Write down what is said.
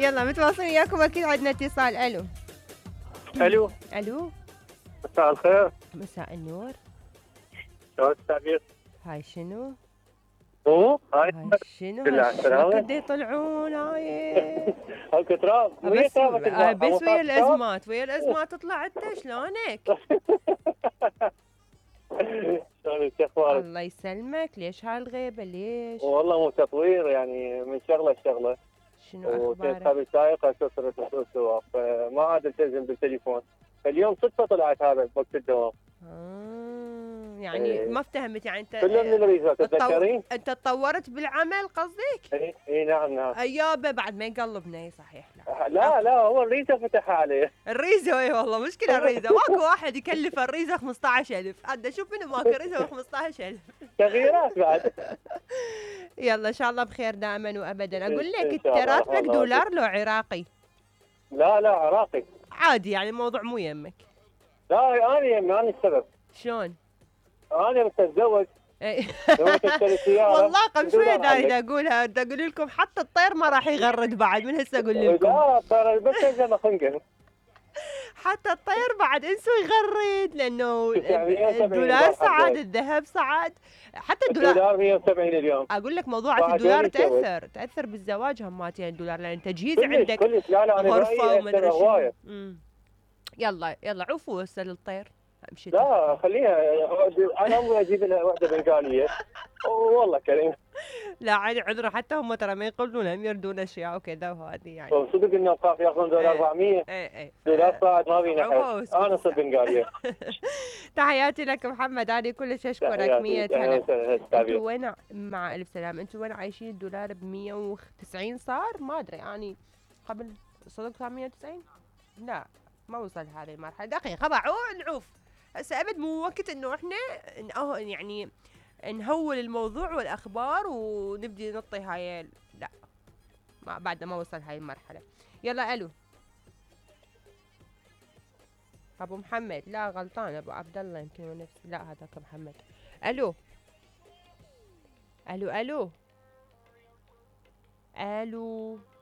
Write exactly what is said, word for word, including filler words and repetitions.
يلا متواصلين وياكم اكيد عندنا اتصال. الو الو الو مساء الخير. مساء النور. شلون التعبير؟ هاي شنو؟ مو هاي هاي شنو بالله على السلامة. هالشوك يطلعون هاي؟ هاك تراب ويا بس ترابة آه، البارحة بس ويا وصلت تراب. الازمات ويا الازمات تطلع انت شلونك؟ شلونك شو اخبارك؟ الله يسلمك. ليش هالغيبة ليش؟ والله مو تطوير يعني من شغله لشغله. شنو وكنت اخبارك؟ خبي سايق كسرت السواق فما عاد التزم بالتليفون. اليوم صدفه طلعت هذا بوقت الدوام. آه يعني إيه. ما افتهمت يعني انت كله من الريزة اتطو... تتذكرين؟ انت تطورت بالعمل قصدك؟ اي اي نعم نعم. ايابه بعد ما يقلبنا. اي صحيح. لا لا لا هو الريزة فتحها عليه. الريزة اي والله مشكلة الريزة. ماكو واحد يكلف الريزة خمسطعش ألف. عاد شوف منو ماكو ريزة ب خمسطعش ألف. تغييرات بعد. يلا ان شاء الله بخير دائما وابدا. اقول لك ان انت شاء الله راتبك الله دولار يوفقك. لو عراقي؟ لا لا عراقي. عادي يعني الموضوع مو يمك. لا انا يمي انا السبب. شلون؟ انا متزوج. إي. لما تشتري سياره والله قبل شويه بدولار دا عليك. اقولها دا اقول لكم حتى الطير ما راح يغرد بعد. من هسه اقول لكم لا ترى بس زي ما خنقه. حتى الطير بعد انسوا يغرد لانه يعني مية وسبعين الدولار البارحة صعد، بجاي. الذهب صعد، حتى الدولار. الدولار مية وسبعين اليوم. اقول لك موضوعة بعد الدولار وين يتجوز؟ تاثر تاثر بالزواج هماتين الدولار لان تجهيز كلش عندك كلش. لا لا انا غرفة برايي ومدري اكثر شنو. هوايه. مم. يلا يلا عوفوا هسه للطير. امشي لا خليها. انا امي اجيب لها وحده بنغاليه. والله كريم. لا عادي عذره. حتى هم ترى ما يقولون هم يردون اشياء وكذا وهذه يعني. صدق انه خاف ياخذون دولار ايه أربعمية. ايه ايه دولار صاعد ما بينا عوفوا حل. واسكت انا صرت الساعة. بنغاليه. تحياتي لك محمد. انا كلش اشكرك. تحياتي مية اهلا هلا. وسهلا انتوا التعبير. وين ع- مع الف سلام. انتوا وين عايشين الدولار ب مية وتسعين صار؟ ما ادري يعني قبل صدق صار مية وتسعين؟ لا ما وصل هذه المرحله. دقيقه باعوا نعوف. هسه ابد مو وقت انه احنا نأه- يعني نهول الموضوع والاخبار ونبدي نعطي هاي ال- لا ما بعد ما وصل هاي المرحله. يلا الو ابو محمد. لا غلطان ابو عبد الله يمكن هو نفسي. لا هذاك محمد. الو الو الو الو